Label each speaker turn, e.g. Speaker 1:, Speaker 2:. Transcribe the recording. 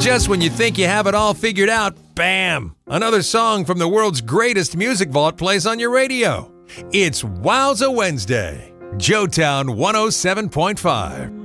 Speaker 1: Just when you think you have it all figured out, bam! Another song from the world's greatest music vault plays on your radio. It's Wowza Wednesday, Joetown 107.5.